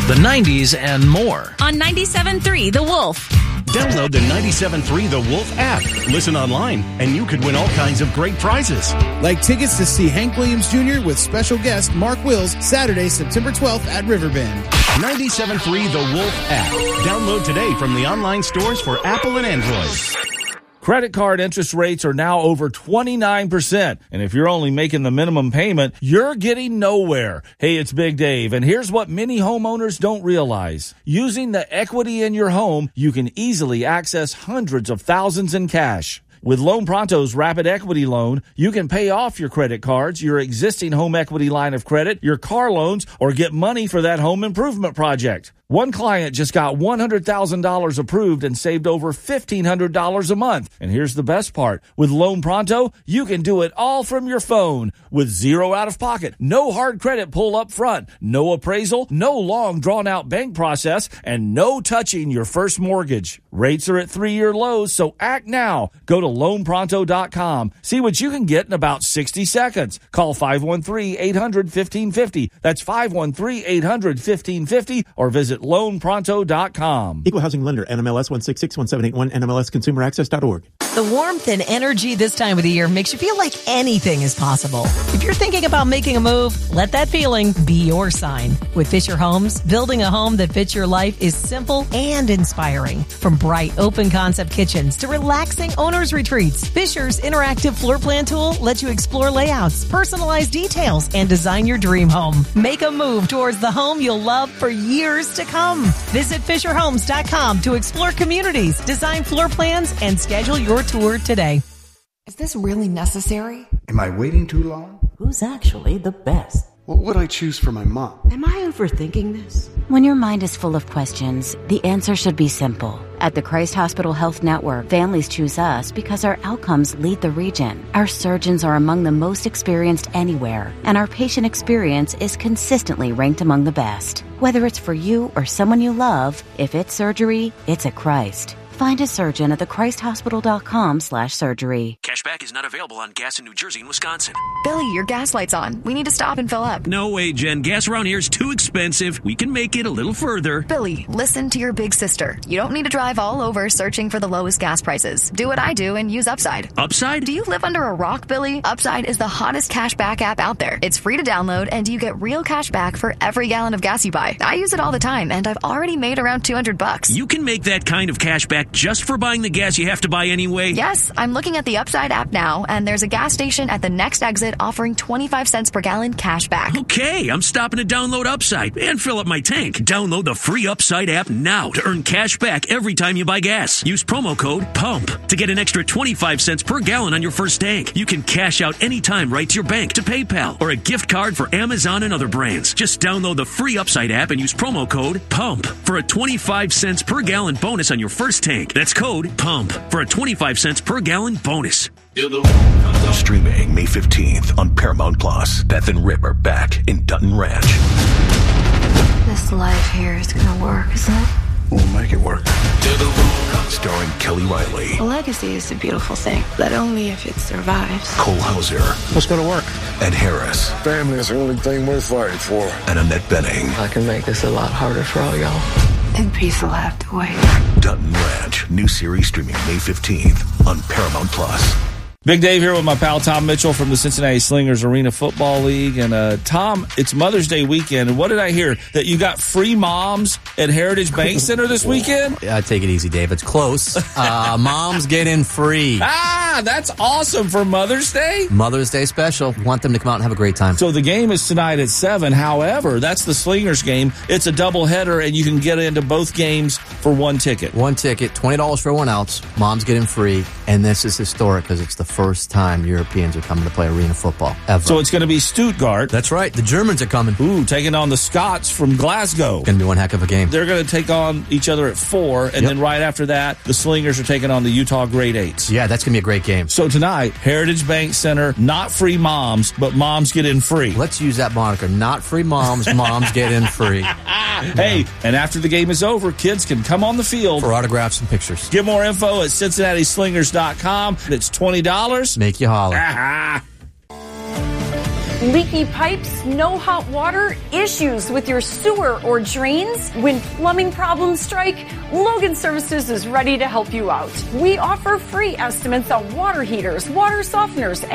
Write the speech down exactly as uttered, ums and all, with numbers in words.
the nineties, and more. On ninety-seven point three The Wolf. Download the ninety-seven point three The Wolf app. Listen online, and you could win all kinds of great prizes. Like tickets to see Hank Williams Junior with special guest Mark Wills Saturday, September twelfth at Riverbend. ninety-seven point three The Wolf app. Download today from the online stores for Apple and Android. Credit card interest rates are now over twenty-nine percent. And if you're only making the minimum payment, you're getting nowhere. Hey, it's Big Dave, and here's what many homeowners don't realize. Using the equity in your home, you can easily access hundreds of thousands in cash. With Loan Pronto's Rapid Equity Loan, you can pay off your credit cards, your existing home equity line of credit, your car loans, or get money for that home improvement project. One client just got one hundred thousand dollars approved and saved over fifteen hundred dollars a month. And here's the best part. With Loan Pronto, you can do it all from your phone with zero out of pocket, no hard credit pull up front, no appraisal, no long drawn out bank process, and no touching your first mortgage. Rates are at three-year lows, so act now. Go to loan pronto dot com. See what you can get in about sixty seconds. Call five one three, eight hundred, fifteen fifty. That's five one three, eight hundred, fifteen fifty or visit loan pronto dot com. Equal Housing Lender, N M L S one six six one seven eight one, N M L S consumer access dot org. The warmth and energy this time of the year makes you feel like anything is possible. If you're thinking about making a move, let that feeling be your sign. With Fisher Homes, building a home that fits your life is simple and inspiring. From bright, open-concept kitchens to relaxing owner's retreats, Fisher's interactive floor plan tool lets you explore layouts, personalize details, and design your dream home. Make a move towards the home you'll love for years to come. Visit fisher homes dot com to explore communities, design floor plans, and schedule your tour today. Is this really necessary? Am I waiting too long? Who's actually the best? What would I choose for my mom? Am I overthinking this? When your mind is full of questions, the answer should be simple. At the Christ Hospital Health Network, families choose us because our outcomes lead the region. Our surgeons are among the most experienced anywhere, and our patient experience is consistently ranked among the best. Whether it's for you or someone you love, if it's surgery, it's at Christ. Find a surgeon at the christ hospital dot com slash surgery. Cashback is not available on gas in New Jersey and Wisconsin. Billy, your gas light's on. We need to stop and fill up. No way, Jen. Gas around here is too expensive. We can make it a little further. Billy, listen to your big sister. You don't need to drive all over searching for the lowest gas prices. Do what I do and use Upside. Upside? Do you live under a rock, Billy? Upside is the hottest cashback app out there. It's free to download, and you get real cash back for every gallon of gas you buy. I use it all the time, and I've already made around two hundred bucks. You can make that kind of cash back just for buying the gas you have to buy anyway? Yes, I'm looking at the Upside app now, and there's a gas station at the next exit offering twenty-five cents per gallon cash back. Okay, I'm stopping to download Upside and fill up my tank. Download the free Upside app now to earn cash back every time you buy gas. Use promo code PUMP to get an extra twenty-five cents per gallon on your first tank. You can cash out anytime right to your bank, to PayPal, or a gift card for Amazon and other brands. Just download the free Upside app and use promo code PUMP for a twenty-five cents per gallon bonus on your first tank. That's code PUMP for a twenty-five cents per gallon bonus. Streaming May fifteenth on Paramount Plus. Beth and Rip are back in Dutton Ranch. This life here is gonna work, isn't it? We'll make it work. Starring Kelly Riley. A legacy is a beautiful thing, but only if it survives. Cole Hauser. What's gonna work? Ed Harris. Family is the only thing worth fighting for. And Annette Bening. I can make this a lot harder for all y'all. And peace will have to wait. Dutton Ranch. New series streaming May fifteenth on Paramount Plus. Big Dave here with my pal Tom Mitchell from the Cincinnati Slingers Arena Football League. And uh, Tom, it's Mother's Day weekend. And what did I hear? That you got free moms at Heritage Bank Center this weekend? Yeah, take it easy, Dave. It's close. Uh, moms get in free. Ah, that's awesome for Mother's Day. Mother's Day special. Want them to come out and have a great time. So the game is tonight at seven. However, that's the Slingers game. It's a doubleheader, and you can get into both games for one ticket. One ticket, twenty dollars for one ounce. Moms get in free. And this is historic because it's the first time Europeans are coming to play arena football ever. So it's going to be Stuttgart. That's right. The Germans are coming. Ooh, taking on the Scots from Glasgow. Going to be one heck of a game. They're going to take on each other at four, and yep. then right after that, the Slingers are taking on the Utah Grade Eights. Yeah, that's going to be a great game. So tonight, Heritage Bank Center, not free moms, but moms get in free. Let's use that moniker. Not free moms, moms get in free. Hey, and after the game is over, kids can come on the field for autographs and pictures. Get more info at cincinnati slingers dot com. It's twenty dollars. Make you holler. Leaky pipes, no hot water, issues with your sewer or drains? When plumbing problems strike, Logan Services is ready to help you out. We offer free estimates on water heaters, water softeners,